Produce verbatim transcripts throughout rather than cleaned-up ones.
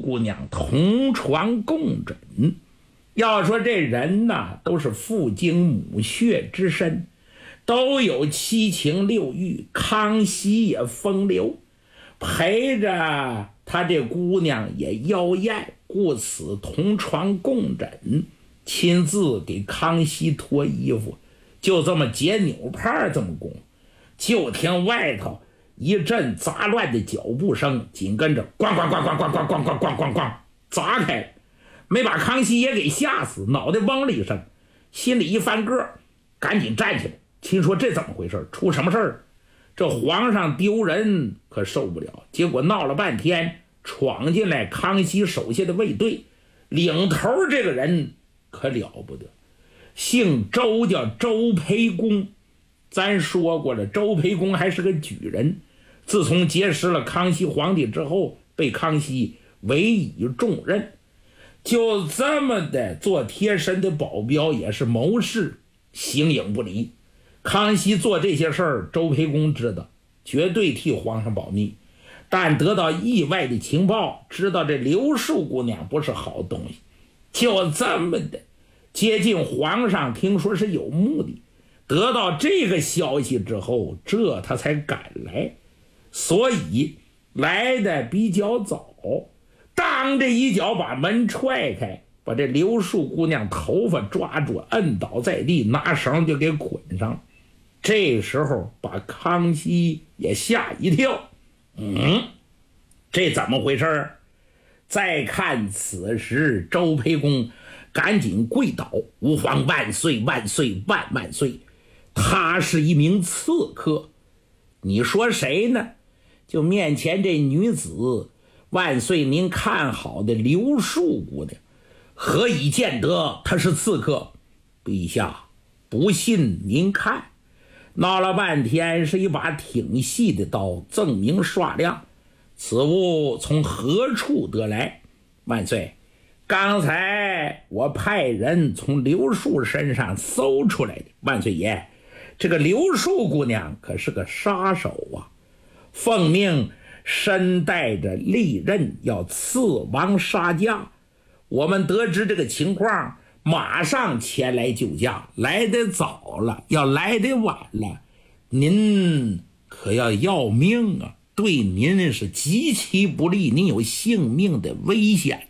姑娘同床共枕。要说这人呐，都是父精母血之身，都有七情六欲，康熙也风流，陪着他这姑娘也妖艳，故此同床共枕，亲自给康熙脱衣服，就这么解纽帕这么攻。就听外头一阵杂乱的脚步声，紧跟着咣咣咣咣咣咣咣咣咣咣咣砸开了，没把康熙也给吓死，脑袋嗡了一声，心里一翻个，赶紧站起来，心说这怎么回事，出什么事儿？这皇上丢人可受不了，结果闹了半天，闯进来康熙手下的卫队，领头这个人可了不得，姓周，叫周培公。咱说过了，周培公还是个举人，自从结识了康熙皇帝之后，被康熙委以重任，就这么的做贴身的保镖，也是谋士，形影不离。康熙做这些事儿，周培公知道，绝对替皇上保密，但得到意外的情报，知道这刘树姑娘不是好东西，就这么的接近皇上，听说是有目的。得到这个消息之后，这他才赶来，所以来的比较早，当这一脚把门踹开，把这刘树姑娘头发抓住，摁倒在地，拿绳就给捆上。这时候把康熙也吓一跳，嗯，这怎么回事？再看此时，周培公赶紧跪倒，吾皇万岁万岁万万岁。他是一名刺客，你说谁呢？就面前这女子，万岁您看好的刘树姑娘，何以见得她是刺客？陛下不信您看。闹了半天是一把挺细的刀，锃明刷亮，此物从何处得来？万岁，刚才我派人从刘树身上搜出来的。万岁爷，这个刘树姑娘可是个杀手啊，奉命身带着利刃要刺王杀驾。我们得知这个情况，马上前来救驾，来得早了，要来得晚了，您可要要命啊，对您是极其不利，您有性命的危险。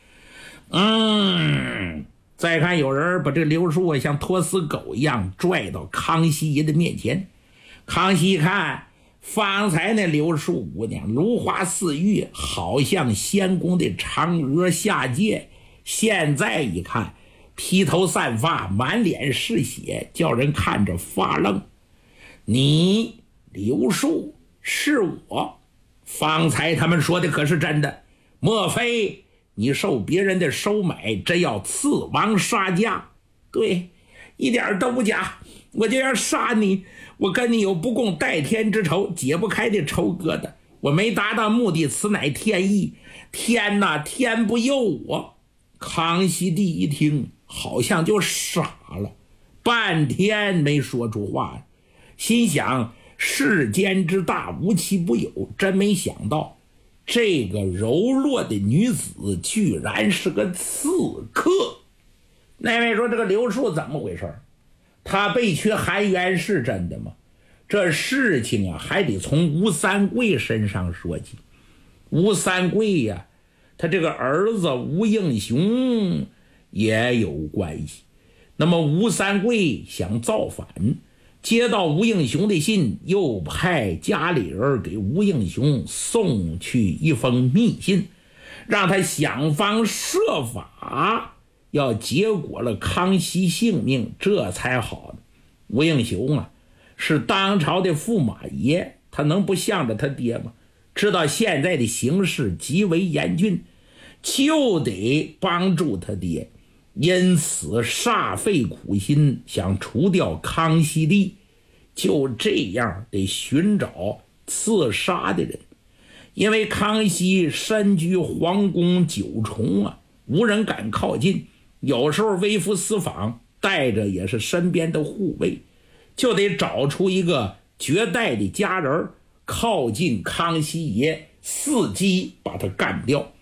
嗯，再看有人把这刘树啊像拖死狗一样拽到康熙爷的面前。康熙一看，方才那刘树姑娘如花似玉，好像仙宫的嫦娥下界，现在一看披头散发，满脸是血，叫人看着发愣。你刘树是我？方才他们说的可是真的？莫非你受别人的收买，真要刺王杀驾？对，一点都不假，我就要杀你，我跟你有不共戴天之仇，解不开的仇疙瘩，我没达到目的，此乃天意，天哪，天不佑我。康熙帝一听，好像就傻了，半天没说出话，心想世间之大，无奇不有，真没想到这个柔弱的女子居然是个刺客。那位说这个刘树怎么回事？他被缺含冤是真的吗？这事情啊，还得从吴三桂身上说起。吴三桂呀、啊，他这个儿子吴应熊也有关系。那么吴三桂想造反，接到吴应熊的信，又派家里人给吴应熊送去一封密信，让他想方设法要结果了康熙性命，这才好。吴应熊啊，是当朝的驸马爷，他能不向着他爹吗？知道现在的形势极为严峻，就得帮助他爹，因此煞费苦心想除掉康熙帝。就这样得寻找刺杀的人，因为康熙身居皇宫九重啊，无人敢靠近，有时候微服私访，带着也是身边的护卫，就得找出一个绝代的家人靠近康熙爷，伺机把他干掉。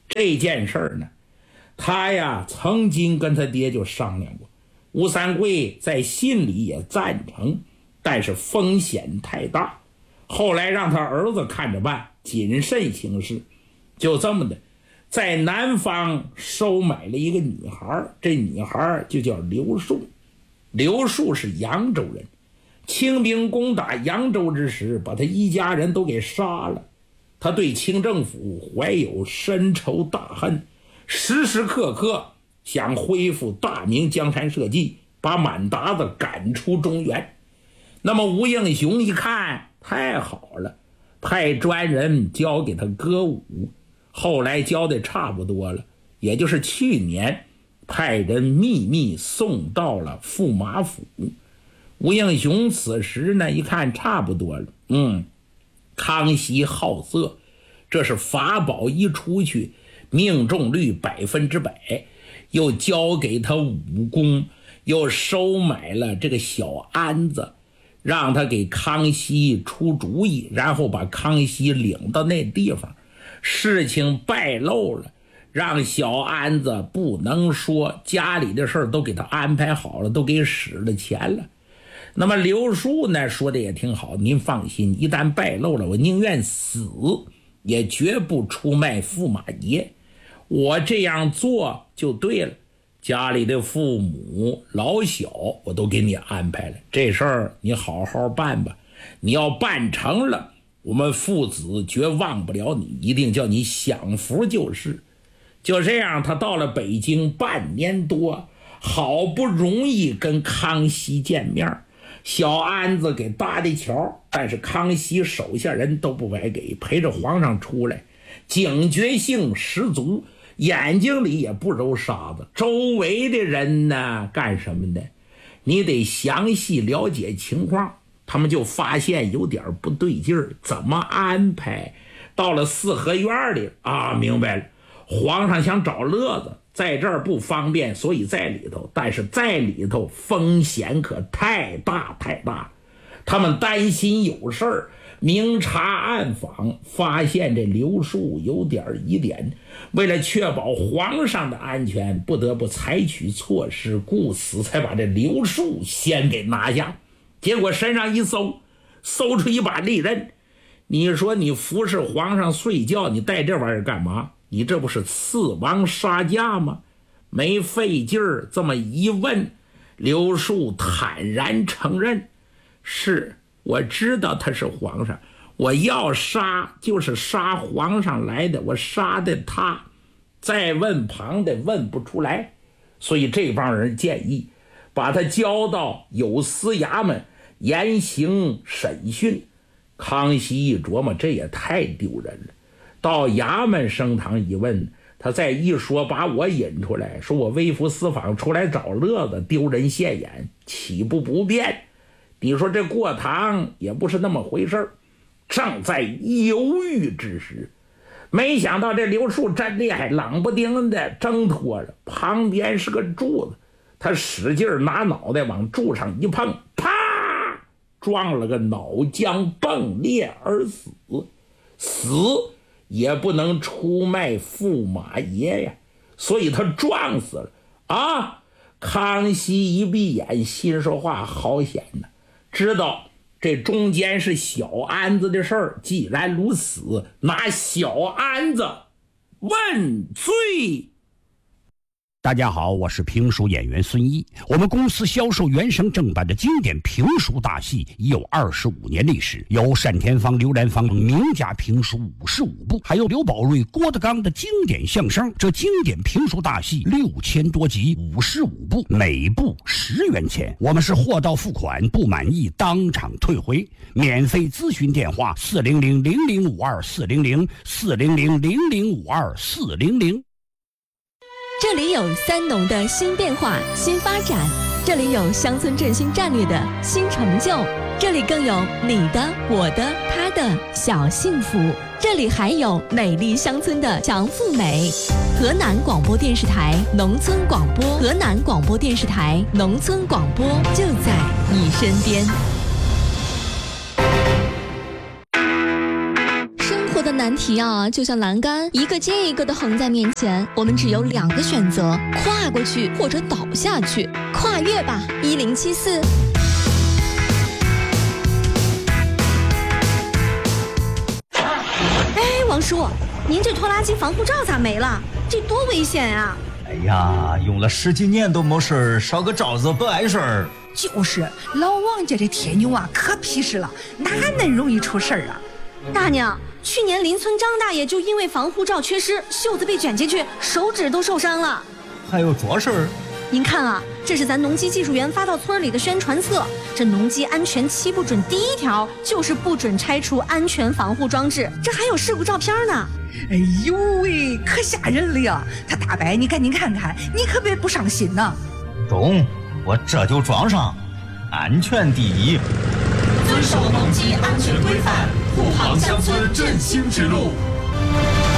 这件事儿呢，他呀曾经跟他爹就商量过，吴三桂在心里也赞成，但是风险太大，后来让他儿子看着办，谨慎行事。就这么的，在南方收买了一个女孩，这女孩就叫刘树。刘树是扬州人，清兵攻打扬州之时，把他一家人都给杀了。他对清政府怀有深仇大恨，时时刻刻想恢复大明江山社稷，把满达子赶出中原。那么吴应熊一看太好了，派专人教给他歌舞，后来教的差不多了，也就是去年派人秘密送到了驸马府。吴应熊此时呢一看差不多了，嗯，康熙好色，这是法宝一出去命中率百分之百，又交给他武功，又收买了这个小安子，让他给康熙出主意，然后把康熙领到那地方。事情败露了，让小安子不能说，家里的事儿都给他安排好了，都给使了钱了。那么刘树呢说的也挺好，您放心，一旦败露了，我宁愿死也绝不出卖驸马爷，我这样做就对了，家里的父母老小我都给你安排了，这事儿你好好办吧，你要办成了，我们父子绝忘不了你，一定叫你享福就是。就这样，他到了北京半年多，好不容易跟康熙见面，小安子给搭的桥，但是康熙手下人都不白给，陪着皇上出来，警觉性十足，眼睛里也不揉沙子。周围的人呢干什么呢？你得详细了解情况，他们就发现有点不对劲儿，怎么安排？到了四合院里啊，明白了，皇上想找乐子，在这儿不方便，所以在里头，但是在里头风险可太大太大，他们担心有事儿，明察暗访，发现这刘树有点疑点，为了确保皇上的安全，不得不采取措施，故此才把这刘树先给拿下。结果身上一搜，搜出一把利刃，你说你服侍皇上睡觉，你带这玩意儿干嘛？你这不是刺王杀驾吗？没费劲儿这么一问，刘树坦然承认，是我知道他是皇上，我要杀就是杀皇上来的，我杀的他，再问旁的问不出来，所以这帮人建议把他交到有司衙门严刑审讯。康熙一琢磨，这也太丢人了，到衙门升堂一问，他再一说把我引出来，说我微服私访出来找乐子，丢人现眼，岂不不便？你说这过堂也不是那么回事。正在犹豫之时，没想到这刘树真厉害，冷不丁的挣脱了，旁边是个柱子，他使劲拿脑袋往柱上一碰，啪，撞了个脑浆迸裂而死。死也不能出卖驸马爷呀，所以他撞死了啊！康熙一闭眼，心说话好险呐，知道这中间是小安子的事儿，既然如此，拿小安子问罪。 大家好，我是评书演员孙一。我们公司销售原声正版的经典评书大戏已有二十五年历史，有单田芳、刘兰芳名家评书五十五部，还有刘宝瑞、郭德纲的经典相声。这经典评书大戏六千多集，五十五部，每部十元钱。我们是货到付款，不满意当场退回。免费咨询电话：四零零零零五二四零零四零零零零五二四零零。 这里有三农的新变化、新发展，这里有乡村振兴战略的新成就，这里更有你的、我的、他的小幸福，这里还有美丽乡村的强富美。河南广播电视台农村广播，河南广播电视台农村广播就在你身边。生活的难难题啊，就像栏杆，一个接一个的横在面前，我们只有两个选择：跨过去或者倒下去。跨越吧，一零七四。 哎，王叔，您这拖拉机防护罩咋没了？这多危险啊！ 哎呀，用了十几年都没事，烧个罩子不碍事儿。 就是，老王家这铁牛啊，可皮实了，哪能容易出事儿啊？ 大娘，去年邻村张大爷就因为防护罩缺失，袖子被卷进去，手指都受伤了。 还有这事儿？ 您看啊，这是咱农机技术员发到村里的宣传册。这农机安全七不准第一条就是不准拆除安全防护装置，这还有事故照片呢。 哎呦喂，可吓人了呀！他大伯，你赶紧看看，你可别不上心呐。 中，我这就装上，安全第一。 遵守农机安全规范，护航乡村振兴之路。